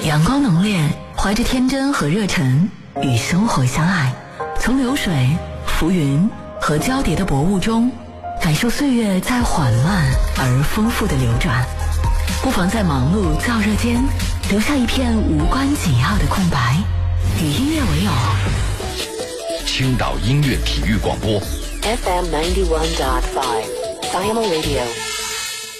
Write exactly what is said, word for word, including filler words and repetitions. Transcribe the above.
阳光浓烈，怀着天真和热忱，与生活相爱，从流水、浮云和交叠的薄雾中，感受岁月在缓慢而丰富的流转。不妨在忙碌燥热间，留下一片无关紧要的空白，与音乐为友。 青岛音乐体育广播 F M ninety one point five Siamo Radio。